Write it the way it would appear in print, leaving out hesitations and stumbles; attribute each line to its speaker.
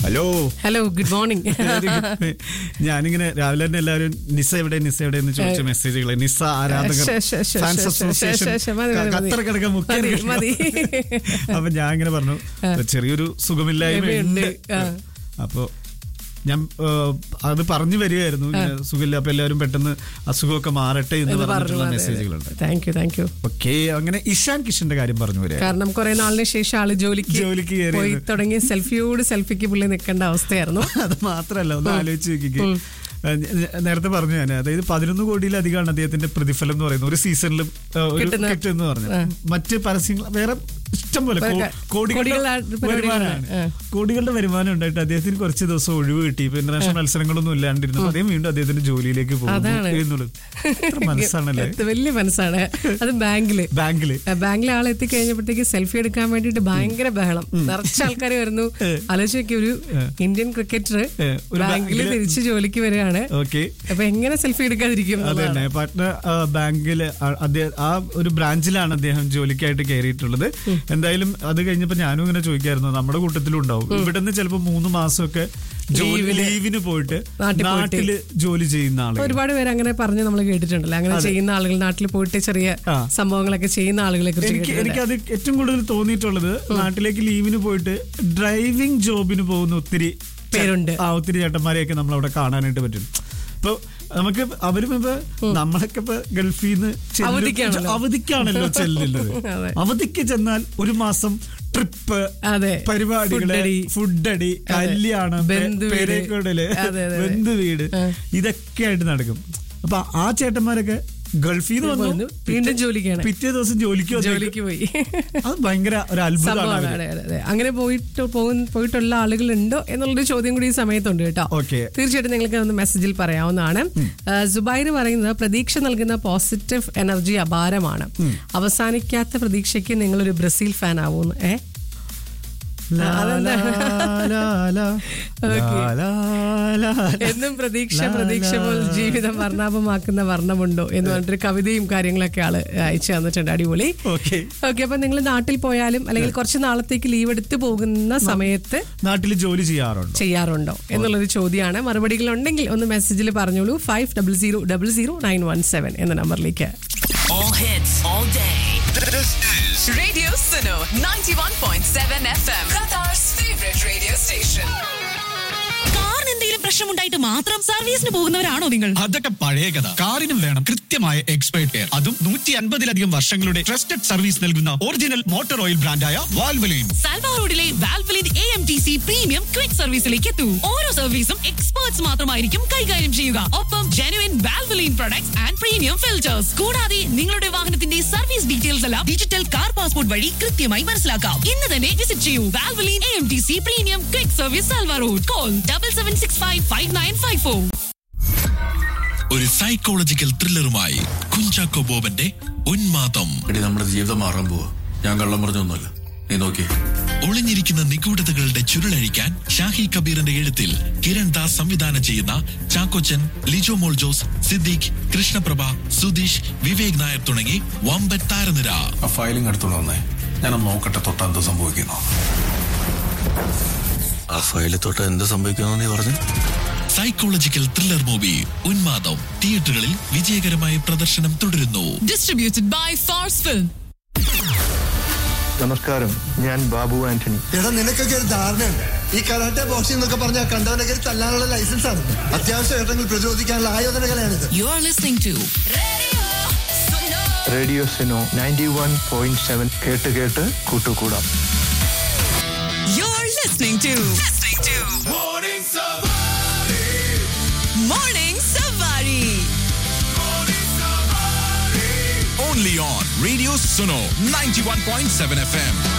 Speaker 1: Hello good morning.
Speaker 2: ഞാനിങ്ങനെ രാവിലെ തന്നെ എല്ലാവരും നിസ എവിടെ എന്ന് ചോദിച്ച മെസ്സേജുകൾ, നിസ ആരാധകർ ഫാൻസ് അസോസിയേഷൻ ഖത്തർക്കടക്കം മുഖ്യ. അപ്പൊ ഞാൻ ഇങ്ങനെ പറഞ്ഞു ചെറിയൊരു സുഖമില്ലായ്മയുണ്ട്. അപ്പൊ ഞാൻ അത് പറഞ്ഞു വരികയായിരുന്നു, സുഖമില്ല, അപ്പൊ എല്ലാവരും പെട്ടെന്ന് അസുഖമൊക്കെ മാറട്ടെ എന്ന് പറഞ്ഞിട്ടുള്ള മെസ്സേജുകളുണ്ട്.
Speaker 1: Thank you.
Speaker 2: ഓക്കെ, അങ്ങനെ ഇഷാൻ കിഷന്റെ കാര്യം പറഞ്ഞു വരിക.
Speaker 1: കാരണം കുറെ നാളിന് ശേഷം ആള് ജോലിക്ക് പോയി തുടങ്ങി സെൽഫിക്ക് പുള്ളി നിൽക്കേണ്ട അവസ്ഥയായിരുന്നു. അത്
Speaker 2: മാത്രല്ല, ഒന്ന് ആലോചിച്ച് നോക്കിക്കേ, നേരത്തെ പറഞ്ഞു ഞാൻ, അതായത് 11 കോടിയിലധികമാണ് അദ്ദേഹത്തിന്റെ പ്രതിഫലം എന്ന് പറയുന്നത് ഒരു സീസണിലും കിട്ടുമെന്ന് പറഞ്ഞു. മറ്റ് പരസ്യങ്ങൾ വേറെ ഇഷ്ടം പോലെ കോടികളുടെ വരുമാനം ഉണ്ടായിട്ട് അദ്ദേഹത്തിന് കുറച്ച് ദിവസം ഒഴിവ് കിട്ടി. ഇപ്പൊ ഇന്റർനാഷണൽ മത്സരങ്ങളൊന്നും ഇല്ലാണ്ടിരുന്നു. അദ്ദേഹം വീണ്ടും അദ്ദേഹത്തിന്റെ ജോലിയിലേക്ക് പോകുന്നു എന്നുള്ളത് മനസ്സാണല്ലേ, വലിയ മനസ്സാണ്. അത് ബാങ്കില് ആൾ എത്തിക്കഴിഞ്ഞപ്പോഴത്തേക്ക് സെൽഫി എടുക്കാൻ വേണ്ടിട്ട് ഭയങ്കര ബഹളം, നിറച്ച ആൾക്കാർ വരുന്നു. ആലോചിക്ക്, ഒരു ഇന്ത്യൻ ക്രിക്കറ്റർ ബാങ്കിൽ തിരിച്ച് ജോലിക്ക് വരികയാണ്. അപ്പൊ എങ്ങനെ സെൽഫി എടുക്കാതിരിക്കും? അതന്നെ, പാട്ന ബാങ്കില് ആ ഒരു ബ്രാഞ്ചിലാണ് അദ്ദേഹം ജോലിക്കായിട്ട് കയറിയിട്ടുള്ളത്. എന്തായാലും അത് കഴിഞ്ഞപ്പോ ഞാനും ഇങ്ങനെ ചോദിക്കായിരുന്നു, നമ്മുടെ കൂട്ടത്തിലും ഉണ്ടാവും ഇവിടുന്ന് ചിലപ്പോ 3 മാസമൊക്കെ ലീവിന് പോയിട്ട് നാട്ടില് ജോലി ചെയ്യുന്ന ആളുകൾ
Speaker 1: ഒരുപാട് പേര് അങ്ങനെ പറഞ്ഞ് നമ്മൾ കേട്ടിട്ടുണ്ടല്ലോ. അങ്ങനെ ചെയ്യുന്ന ആളുകൾ, നാട്ടിൽ പോയിട്ട് ചെറിയ സംഭവങ്ങളൊക്കെ ചെയ്യുന്ന ആളുകളെ കുറിച്ച്
Speaker 2: എനിക്കത് ഏറ്റവും കൂടുതൽ തോന്നിയിട്ടുള്ളത്, നാട്ടിലേക്ക് ലീവിന് പോയിട്ട് ഡ്രൈവിംഗ് ജോബിന് പോകുന്ന ഒത്തിരി
Speaker 1: പേരുണ്ട്.
Speaker 2: ഒത്തിരി ചേട്ടന്മാരെയൊക്കെ നമ്മൾ അവിടെ കാണാനായിട്ട് പറ്റും. ഇപ്പൊ നമുക്ക് അവരും ഇപ്പൊ നമ്മളൊക്കെ ഇപ്പൊ ഗൾഫിൽ നിന്ന് അവധിക്കാണല്ലോ ചെല്ലുന്നത്. അവധിക്ക് ചെന്നാൽ 1 മാസം ട്രിപ്പ്, പരിപാടികള്, ഫുഡടി, കല്യാണം, പേരേക്കോടല്, ബന്ധുവീട്, ഇതൊക്കെ ആയിട്ട് നടക്കും. അപ്പൊ ആ ചേട്ടന്മാരൊക്കെ ഗൾഫിൽ നിന്ന് വന്നു
Speaker 1: വീണ്ടും ജോലിക്കാണ്,
Speaker 2: പിറ്റേ ദിവസം ജോലിക്ക് പോയി. അത് ഭയങ്കര ഒരു അത്ഭുതമാണ്.
Speaker 1: അങ്ങനെ പോയിട്ടുള്ള ആളുകളുണ്ടോ എന്നുള്ളൊരു ചോദ്യം കൂടി ഈ സമയത്തുണ്ട് കേട്ടോ. തീർച്ചയായിട്ടും നിങ്ങൾക്ക് ഒന്ന് മെസ്സേജിൽ പറയാവുന്നതാണ്. സുബൈർ പറയുന്നത്, പ്രതീക്ഷ നൽകുന്ന പോസിറ്റീവ് എനർജി അപാരമാണ്. അവസാനിക്കാത്ത പ്രതീക്ഷയ്ക്ക് നിങ്ങളൊരു ബ്രസീൽ ഫാൻ ആവുന്നു. എന്നും പ്രതീക്ഷ പോൽ ജീവിതം വർണ്ണാഭമാക്കുന്ന വർണ്ണമുണ്ടോ എന്ന് പറഞ്ഞിട്ടൊരു കവിതയും കാര്യങ്ങളൊക്കെ ആള് അയച്ചു തന്നിട്ടുണ്ട്. അടിപൊളി. ഓക്കെ, അപ്പൊ നിങ്ങൾ നാട്ടിൽ പോയാലും അല്ലെങ്കിൽ കുറച്ച് നാളത്തേക്ക് ലീവ് എടുത്ത് പോകുന്ന സമയത്ത്
Speaker 2: നാട്ടിൽ ജോലി ചെയ്യാറുണ്ടോ
Speaker 1: എന്നുള്ളൊരു ചോദ്യമാണ്. മറുപടികൾ ഉണ്ടെങ്കിൽ ഒന്ന് മെസ്സേജിൽ പറഞ്ഞോളൂ. 50000917 എന്ന നമ്പറിലേക്ക്.
Speaker 3: All hits, all day. This is Radio Suno 91.7 FM, Qatar's favorite radio station. കാറിന് എന്തെങ്കിലും പ്രശ്നമുണ്ടായിട്ട് മാത്രം സർവീസിന് പോകുന്നവരാണോ നിങ്ങൾ?
Speaker 4: അതൊക്കെ പഴയ കഥ. കാറിനും വേണം കൃത്യമായ എക്സ്പേർട്ട് കെയർ. അതും 150-ലധികം വർഷങ്ങളുടെ ട്രസ്റ്റഡ് സർവീസ് നൽകുന്ന ഒറിജിനൽ മോട്ടോർ ഓയിൽ ബ്രാൻഡായ വാൽവലിൻ.
Speaker 3: സാൽവാ റോഡിലെ വാൽവലിൻ AMTC പ്രീമിയം ക്വിക്ക് സർവീസിലേക്ക് എത്തൂ. ഓരോ സർവീസും എക്സ്പേർട്സ് മാത്രമായിരിക്കും കൈകാര്യം ചെയ്യുക. ഒപ്പം genuine Valvoline products and premium filters. കൂടാതെ നിങ്ങളുടെ വാഹനത്തിന്റെ സർവീസ് ഡീറ്റെയിൽസ് എല്ലാം ഡിജിറ്റൽ കാർ പാസ്പോർട്ട് വഴി കൃത്യമായി മനസ്സിലാക്കാം. ഇന്ന് തന്നെ വിസിറ്റ് ചെയ്യൂ Valvoline AMTC premium quick service, സാൽവാ road. Call 77655954.
Speaker 4: ഒരു സൈക്കോളജിക്കൽ ത്രില്ലറുമായി കുഞ്ചാക്കോ ബോബന്റെ ഉന്മാദം.
Speaker 5: നമ്മുടെ ജീവിതം മാറാൻ പോവാ. ഞാൻ കള്ളം പറഞ്ഞൊന്നുമല്ല, നീ നോക്കി.
Speaker 4: ഒളിഞ്ഞിരിക്കുന്ന നിഗൂഢതകളുടെ ചുരുളഴിക്കാൻ ഷാഹി കബീറിന്റെ എഴുത്തിൽ കിരൺ ദാസ് സംവിധാനം ചെയ്യുന്ന ചാക്കോച്ചൻ, ലിജോ മോൾ ജോസ്, സിദ്ദീഖ്, കൃഷ്ണപ്രഭ, സുധീഷ്, വിവേക് നായർ തുടങ്ങി വമ്പൻ താരനിര.
Speaker 5: ആ ഫയലിംഗ് എടുത്തോണ്ട് വന്നേ, ഞാനൊന്ന് നോക്കട്ടെ തൊട്ട് എന്ത് സംഭവിക്കുന്നു. ആ ഫയലിൽ തൊട്ട് എന്ത് സംഭവിക്കുന്നു നീ പറഞ്ഞു?
Speaker 4: സൈക്കോളജിക്കൽ ത്രില്ലർ മൂവി ഉന്മാദം തിയേറ്ററുകളിൽ വിജയകരമായ പ്രദർശനം തുടരുന്നു.
Speaker 3: Distributed by Phars film.
Speaker 6: നമസ്കാരം, ഞാൻ ബാബു ആന്റണി.
Speaker 7: എടാ, നിനക്കൊക്കെ ഒരു ധാരണയുണ്ട്, ഈ കരാട്ടെ ബോക്സിംഗ് എന്നൊക്കെ പറഞ്ഞാൽ കണ്ടവനൊക്കെ തല്ലാനുള്ള ലൈസൻസ് ആണ്. അത്യാവശ്യം ഘട്ടങ്ങൾ പ്രതിരോധിക്കാനുള്ള ആയോധനകളാണിത്.
Speaker 3: You are listening to
Speaker 6: radio Suno 91.7. കേട്ട് കൂട്ടുകൂടാം.
Speaker 3: You're listening to Morning Savari.
Speaker 4: Only on Radio Suno 91.7 FM.